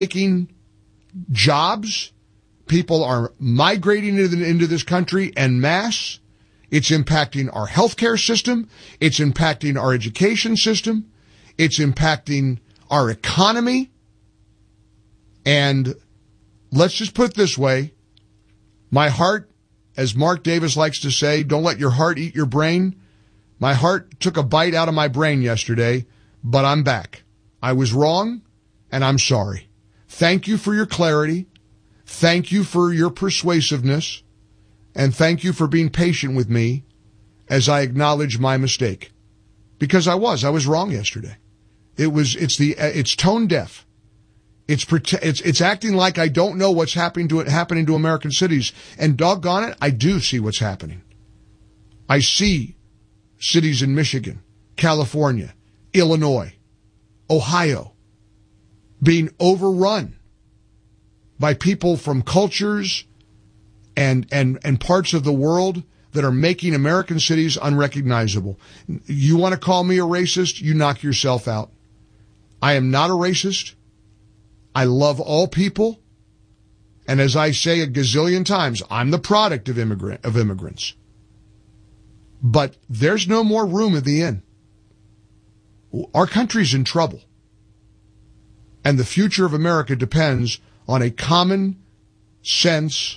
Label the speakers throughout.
Speaker 1: taking jobs. People are migrating into this country en masse. It's impacting our healthcare system. It's impacting our education system. It's impacting our economy. And let's just put it this way. My heart, as Mark Davis likes to say, don't let your heart eat your brain. My heart took a bite out of my brain yesterday, but I'm back. I was wrong, and I'm sorry. Thank you for your clarity. Thank you for your persuasiveness. And thank you for being patient with me as I acknowledge my mistake. Because I was wrong yesterday. It's tone deaf. It's acting like I don't know what's happening to American cities. And doggone it, I do see what's happening. I see cities in Michigan, California, Illinois, Ohio being overrun by people from cultures and parts of the world that are making American cities unrecognizable. You want to call me a racist? You knock yourself out. I am not a racist. I love all people. And as I say a gazillion times, I'm the product of immigrants. But there's no more room at the inn. Our country's in trouble. And the future of America depends on a common sense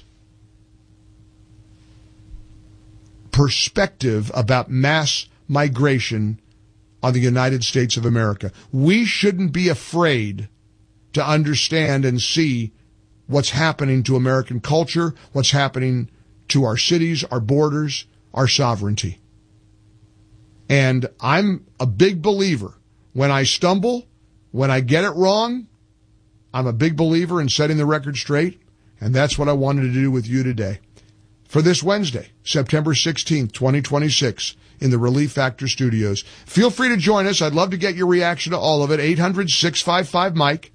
Speaker 1: perspective about mass migration on the United States of America. We shouldn't be afraid to understand and see what's happening to American culture, what's happening to our cities, our borders, our sovereignty. And I'm a big believer. When I stumble, when I get it wrong, I'm a big believer in setting the record straight, and that's what I wanted to do with you today. For this Wednesday, September 16th, 2026, in the Relief Factor Studios. Feel free to join us. I'd love to get your reaction to all of it. 800-655-MIKE.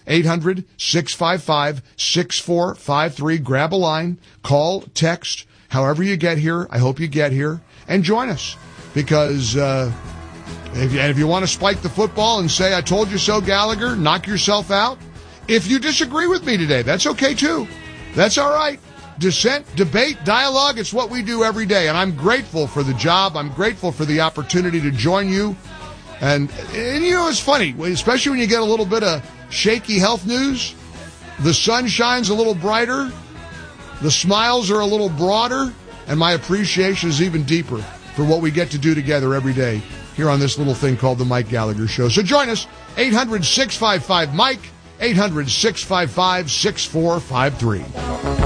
Speaker 1: 800-655-6453. Grab a line, call, text, however you get here. I hope you get here and join us. Because if you want to spike the football and say, I told you so, Gallagher, knock yourself out. If you disagree with me today, that's okay too. That's all right. Dissent, debate, dialogue, it's what we do every day. And I'm grateful for the job. I'm grateful for the opportunity to join you. And you know, it's funny, especially when you get a little bit of shaky health news. The sun shines a little brighter. The smiles are a little broader. And my appreciation is even deeper for what we get to do together every day here on this little thing called the Mike Gallagher Show. So join us, 800-655-MIKE, 800-655-6453.